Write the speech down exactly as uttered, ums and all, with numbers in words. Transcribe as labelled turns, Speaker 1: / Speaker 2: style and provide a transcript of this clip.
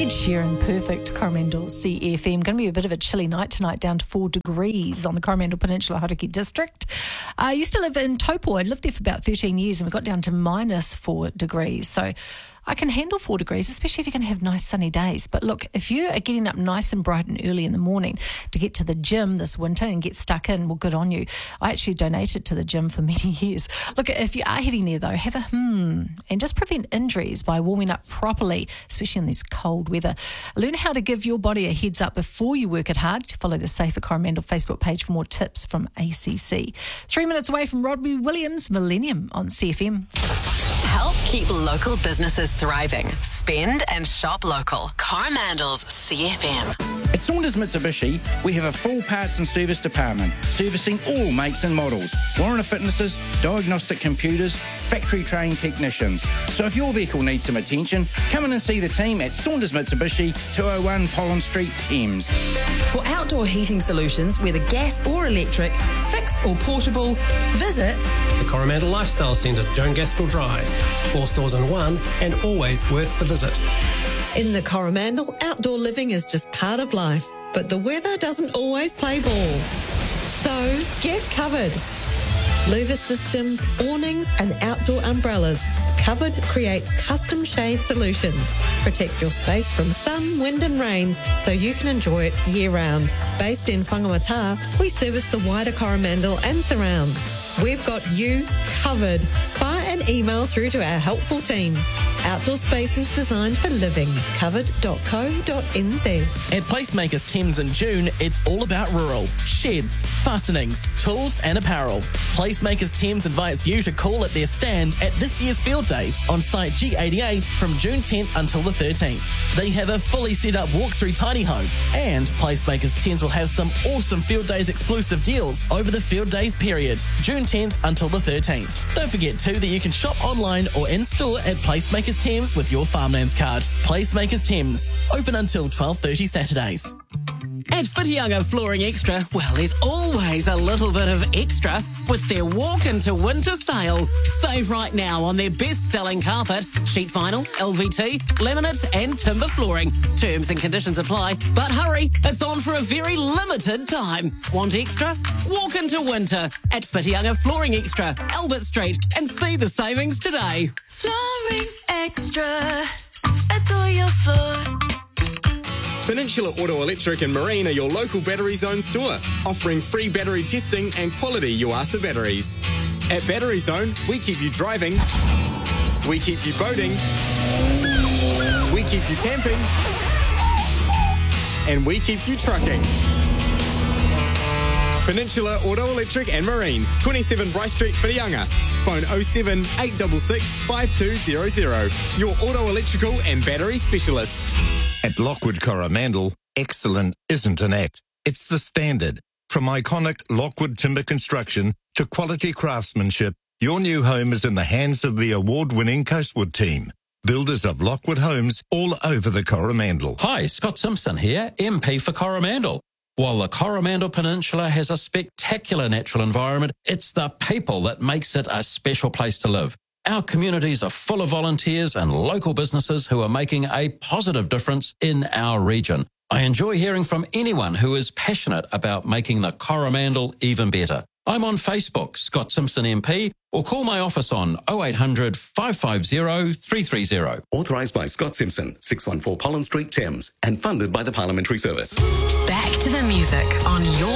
Speaker 1: Ed Sheeran, Perfect, Coromandel C F M. Going to be a bit of a chilly night tonight, down to four degrees on the Coromandel Peninsula, Hauraki district. I uh, used to live in Taupo. I'd lived there for about thirteen years and we got down to minus four degrees. So I can handle four degrees, especially if you're going to have nice sunny days. But look, if you are getting up nice and bright and early in the morning to get to the gym this winter and get stuck in, well, good on you. I actually donated to the gym for many years. Look, if you are heading there, though, have a hmm and just prevent injuries by warming up properly, especially in this cold weather. Learn how to give your body a heads up before you work it hard. Follow the Safer Coromandel Facebook page for more tips from A C C. Three minutes away from Rodney Williams, Millennium on C F M.
Speaker 2: Help keep local businesses thriving. Spend and shop local. Coromandel's C F M.
Speaker 3: At Saunders Mitsubishi, we have a full parts and service department, servicing all makes and models, warranty fitnesses, diagnostic computers, factory trained technicians. So if your vehicle needs some attention, come in and see the team at Saunders Mitsubishi, two oh one Pollen Street, Thames.
Speaker 4: For outdoor heating solutions, whether gas or electric, fixed or portable, visit
Speaker 5: the Coromandel Lifestyle Centre, Joan Gaskell Drive. Four stores in one and always worth the visit.
Speaker 6: In the Coromandel, outdoor living is just part of life, but the weather doesn't always play ball. So get covered. Louver systems, awnings and outdoor umbrellas. Covered creates custom shade solutions. Protect your space from sun, wind and rain so you can enjoy it year round. Based in Whangamata, we service the wider Coromandel and surrounds. We've got you covered. Fire an email through to our helpful team. Outdoor spaces designed for living. covered dot co dot n z.
Speaker 7: At Placemakers Thames in June, it's all about rural. Sheds, fastenings, tools and apparel. Placemakers Thames invites you to call at their stand at this year's Field Days on site G eighty-eight from June tenth until the thirteenth. They have a fully set up walk-through tiny home, and Placemakers Thames will have some awesome Field Days exclusive deals over the Field Days period, June tenth until the thirteenth. Don't forget too that you can shop online or in store at Placemakers Thames with your Farmlands card. Placemakers Thames, open until twelve thirty Saturdays.
Speaker 8: At Whitianga Flooring Extra, well, there's always a little bit of extra with their walk into winter sale. Save right now on their best-selling carpet, sheet vinyl, L V T, laminate and timber flooring. Terms and conditions apply, but hurry, it's on for a very limited time. Want extra? Walk into winter at Whitianga Flooring Extra, Albert Street, and see the savings today.
Speaker 9: Flooring Extra, adore your floor.
Speaker 10: Peninsula Auto Electric and Marine are your local Battery Zone store, offering free battery testing and quality Yuasa batteries. At Battery Zone, we keep you driving, we keep you boating, we keep you camping, and we keep you trucking. Peninsula Auto Electric and Marine, twenty-seven Bryce Street, Whitianga. Phone oh seven, eight six six, five two zero zero. Your auto electrical and battery specialist.
Speaker 11: At Lockwood Coromandel, excellent isn't an act. It's the standard. From iconic Lockwood timber construction to quality craftsmanship, your new home is in the hands of the award-winning Coastwood team. Builders of Lockwood homes all over the Coromandel.
Speaker 12: Hi, Scott Simpson here, M P for Coromandel. While the Coromandel Peninsula has a spectacular natural environment, it's the people that makes it a special place to live. Our communities are full of volunteers and local businesses who are making a positive difference in our region. I enjoy hearing from anyone who is passionate about making the Coromandel even better. I'm on Facebook, Scott Simpson M P, or call my office on oh eight hundred, five five zero, three three zero.
Speaker 13: Authorised by Scott Simpson, six one four Pollen Street, Thames, and funded by the Parliamentary Service.
Speaker 2: Back to the music on your